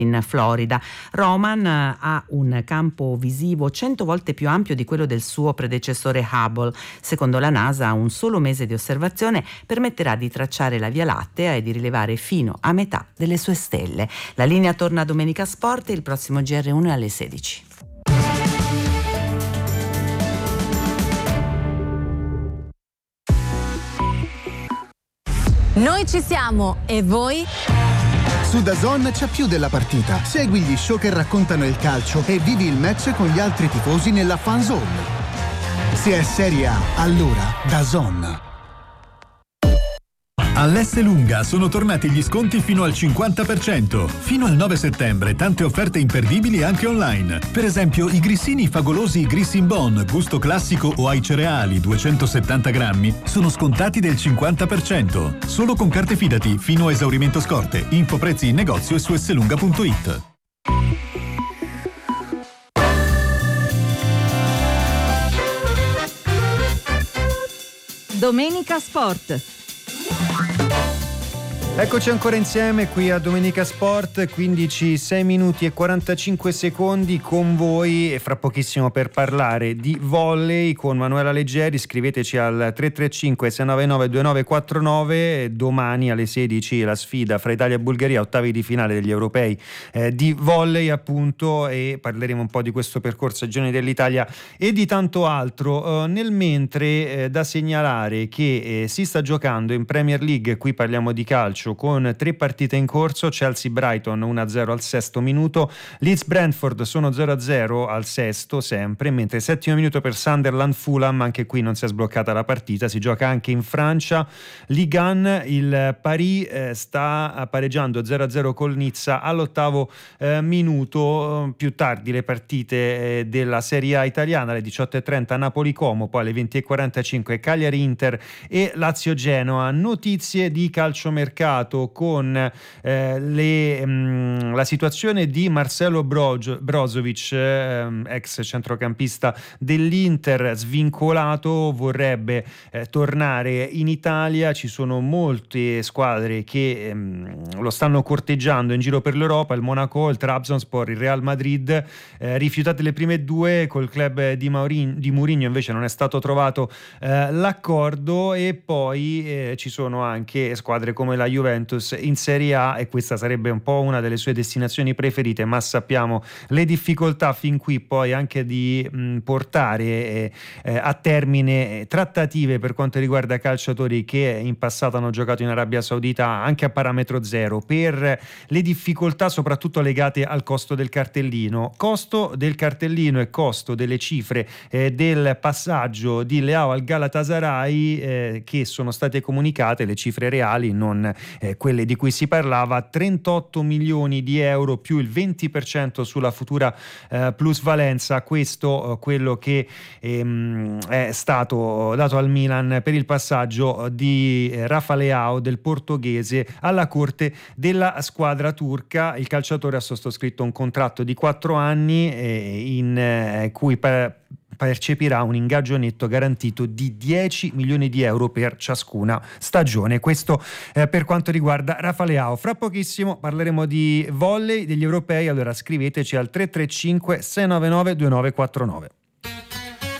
in Florida. Roman ha un campo visivo 100 volte più ampio di quello del suo predecessore Hubble. Secondo la NASA, un solo mese di osservazione permetterà di tracciare la Via Lattea e di rilevare fino a metà delle sue stelle. La linea torna Domenica Sport e il prossimo GR1 è alle 16. Noi ci siamo, e voi? Su DAZN c'è più della partita. Segui gli show che raccontano il calcio e vivi il match con gli altri tifosi nella fan zone. Se è Serie A, allora DAZN. All'Esselunga sono tornati gli sconti fino al 50%. Fino al 9 settembre tante offerte imperdibili anche online. Per esempio i grissini favolosi Grissin Bon, gusto classico o ai cereali 270 grammi sono scontati del 50%. Solo con carte Fidati fino a esaurimento scorte. Info prezzi in negozio e su esselunga.it. Domenica Sport. Eccoci ancora insieme qui a Domenica Sport, 15, 6 minuti e 45 secondi con voi e fra pochissimo per parlare di volley con Manuela Leggeri. Scriveteci al 335 699 2949. Domani alle 16 la sfida fra Italia e Bulgaria, ottavi di finale degli europei di volley appunto, e parleremo un po' di questo percorso ai Giorni dell'Italia e di tanto altro. Nel mentre da segnalare che si sta giocando in Premier League, qui parliamo di calcio con 3 partite in corso: Chelsea-Brighton 1-0 al sesto minuto, Leeds-Brentford sono 0-0 al sesto sempre, mentre settimo minuto per Sunderland-Fulham, anche qui non si è sbloccata la partita. Si gioca anche in Francia, Ligue 1, il Paris sta pareggiando 0-0 col Nizza all'ottavo minuto. Più tardi le partite della Serie A italiana, alle 18:30 Napoli-Como, poi alle 20:45 Cagliari-Inter e Lazio-Genoa. Notizie di calciomercato con la situazione di Marcelo Brozovic, ex centrocampista dell'Inter, svincolato, vorrebbe tornare in Italia. Ci sono molte squadre che lo stanno corteggiando in giro per l'Europa: il Monaco, il Trabzonspor, il Real Madrid. Rifiutate le prime due, col club di Mourinho invece non è stato trovato l'accordo, e poi ci sono anche squadre come la Juventus in Serie A, e questa sarebbe un po' una delle sue destinazioni preferite, ma sappiamo le difficoltà fin qui poi anche di portare a termine trattative per quanto riguarda calciatori che in passato hanno giocato in Arabia Saudita anche a parametro zero, per le difficoltà soprattutto legate al costo del cartellino e costo delle cifre del passaggio di Leao al Galatasaray, che sono state comunicate, le cifre reali, non quelle di cui si parlava: 38 milioni di euro più il 20% sulla futura plusvalenza. Questo quello che è stato dato al Milan per il passaggio di Rafa Leao, del portoghese, alla corte della squadra turca. Il calciatore ha sottoscritto un contratto di 4 anni in cui percepirà un ingaggio netto garantito di 10 milioni di euro per ciascuna stagione. Questo per quanto riguarda Rafa Leao. Fra pochissimo parleremo di volley, degli europei, allora scriveteci al 335 699 2949.